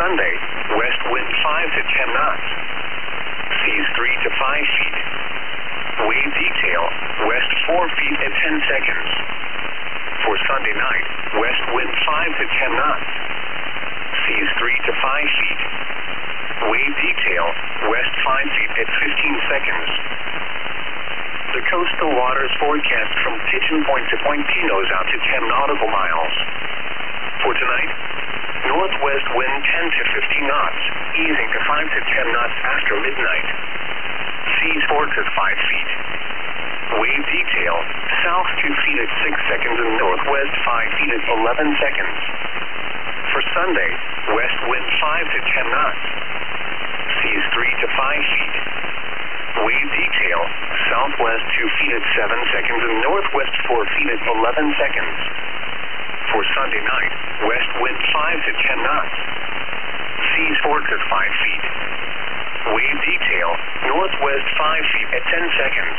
Sunday, west wind 5 to 10 knots. Seas 3 to 5 feet. Wave detail, west 4 feet at 10 seconds. For Sunday night, west wind 5 to 10 knots. Seas 3 to 5 feet. Wave detail, west 5 feet at 15 seconds. The coastal waters forecast from Pigeon Point to Point Pinos out to 10 nautical miles. For tonight, northwest wind 10 to 15 knots, easing to 5 to 10 knots after midnight. Seas 4 to 5 feet. Wave detail, south 2 feet at 6 seconds and northwest 5 feet at 11 seconds. For Sunday, west wind 5 to 10 knots. Seas 3 to 5 feet. Wave detail, southwest 2 feet at 7 seconds and northwest 4 feet at 11 seconds. For Sunday night, west wind 5 to 10 knots. Seas 4 to 5 feet. Wave detail, northwest 5 feet at 10 seconds.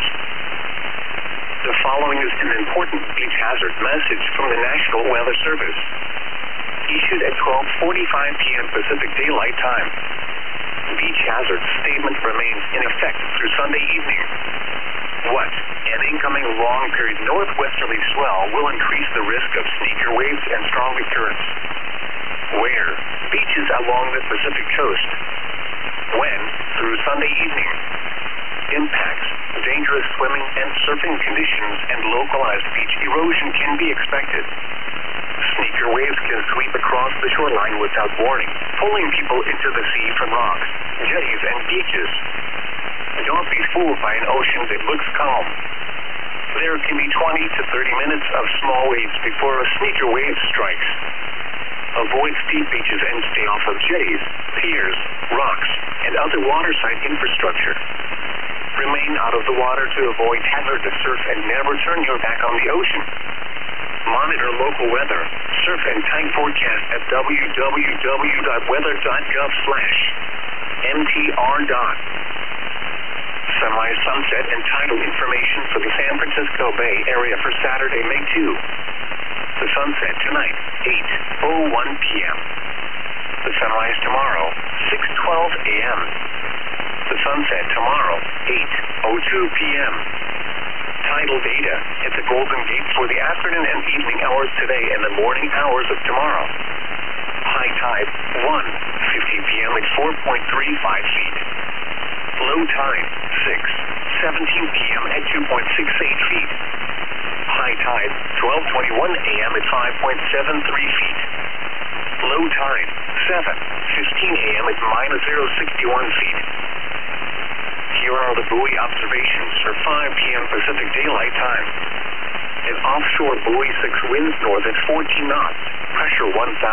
The following is an important beach hazard message from the National Weather Service. Issued at 12:45 p.m. Pacific Daylight Time. Beach hazard statement remains in effect through Sunday evening. What? An incoming long-period northwesterly swell will increase the risk of sneaker waves and stronger currents. Where? Beaches along the Pacific coast. When? Through Sunday evening. Impacts, dangerous swimming and surfing conditions and localized beach erosion can be expected. Sneaker waves can sweep across the shoreline without warning, pulling people into the sea from rocks, jetties, and beaches. Don't be fooled by an ocean that looks calm. There can be 20 to 30 minutes of small waves before a sneaker wave strikes. Avoid steep beaches and stay off of jetties, piers, rocks, and other waterside infrastructure. Remain out of the water to avoid hazardous surf and never turn your back on the ocean. Monitor local weather, surf and tide forecast at www.weather.gov/mtr. Sunrise, sunset, and tidal information for the San Francisco Bay Area for Saturday, May 2. The sunset tonight, 8:01 p.m. The sunrise tomorrow, 6:12 a.m. The sunset tomorrow, 8:02 p.m. Tidal data at the Golden Gate for the afternoon and evening hours today and the morning hours of tomorrow. High tide, 1:50 p.m. at 4.35 feet. Low tide, 6:17 p.m. at 2.68 feet. High tide, 12:21 a.m. at 5.73 feet. Low tide, 7:15 a.m. at -0.61 feet. Here are the buoy observations for 5 p.m. Pacific Daylight Time. An offshore buoy 6 winds north at 14 knots, pressure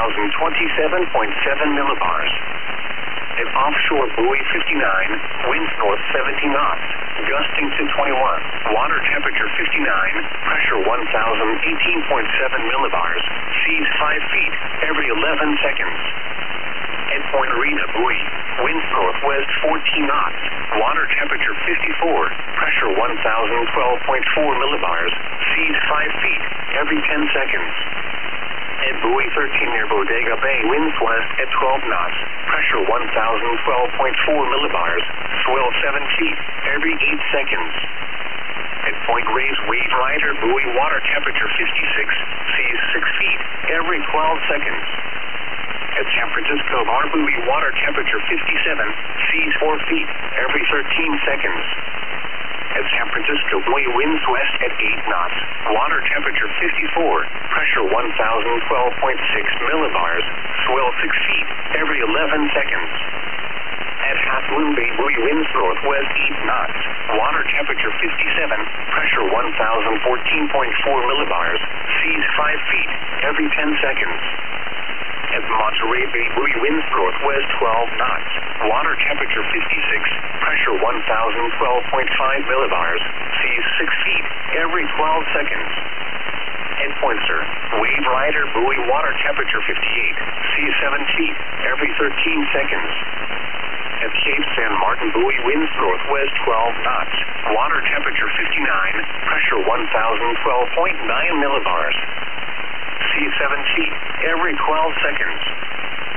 1,027.7 millibars. An offshore buoy 59, winds north 17 knots, gusting to 21, water temperature 59, pressure 1,018.7 millibars, seas 5 feet every 11 seconds. At Point Arena buoy, winds northwest 14 knots, water temperature 54, pressure 1,012.4 millibars, seas 5 feet every 10 seconds. At buoy 13 near Bodega Bay, winds west at 12 knots, pressure 1,012.4 millibars, swell 7 feet every 8 seconds. At Point Reyes Wave Rider buoy, water temperature 56, seas 6 feet every 12 seconds. At San Francisco Bar buoy, water temperature 57, seas 4 feet every 13 seconds. At San Francisco buoy, winds west at 8 knots, water temperature 54, pressure 1,012.6 millibars, swell 6 feet every 11 seconds. At Half Moon Bay buoy, winds northwest 8 knots, water temperature 57, pressure 1,014.4 millibars, seas 5 feet every 10 seconds. At Monterey Bay buoy, winds northwest 12 knots, water temperature 56, pressure 1,012.5 millibars, seas 6 feet every 12 seconds. At Point Sur, Wave Rider buoy, water temperature 58, seas 7 feet every 13 seconds. At Cape San Martin buoy, winds northwest 12 knots, water temperature 59, pressure 1,012.9 millibars, seas 7 feet every 12 seconds.